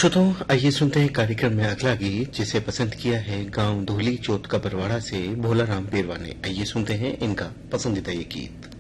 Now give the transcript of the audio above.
श्रोताओं, आइए सुनते हैं कार्यक्रम में अगला गीत जिसे पसंद किया है गांव धोली चोत का बरवाड़ा से भोलाराम पेरवा ने। आइए सुनते हैं इनका पसंदीदा ये गीत।